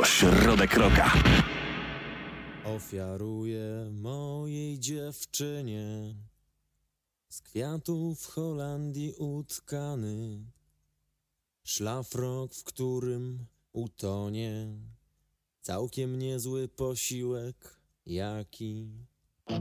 Środek Rocka. Ofiaruję mojej dziewczynie z kwiatów w Holandii utkany szlafrok, w którym utonie całkiem niezły posiłek, jaki